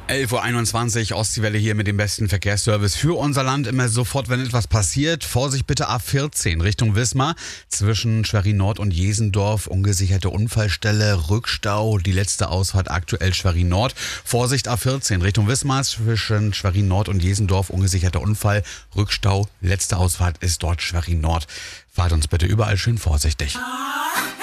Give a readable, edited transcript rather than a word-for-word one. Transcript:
11:21 Uhr, Ostseewelle hier mit dem besten Verkehrsservice für unser Land. Immer sofort, wenn etwas passiert. Vorsicht bitte A14 Richtung Wismar. Zwischen Schwerin-Nord und Jesendorf ungesicherte Unfallstelle, Rückstau. Die letzte Ausfahrt aktuell Schwerin-Nord. Vorsicht A14 Richtung Wismar. Zwischen Schwerin-Nord und Jesendorf ungesicherter Unfall, Rückstau. Letzte Ausfahrt ist dort Schwerin-Nord. Fahrt uns bitte überall schön vorsichtig.